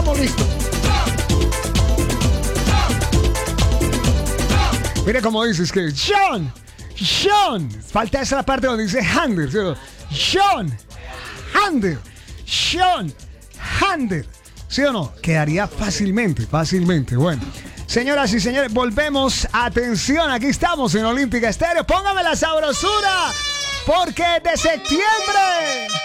Estamos listos. Mira cómo dices que Sean. Falta esa parte donde dice Hander, ¿sí? Sean Hander. ¿Sí o no? Quedaría fácilmente. Bueno. Señoras y señores, volvemos. Atención, aquí estamos en Olímpica Estéreo. Póngame la sabrosura, porque es de septiembre.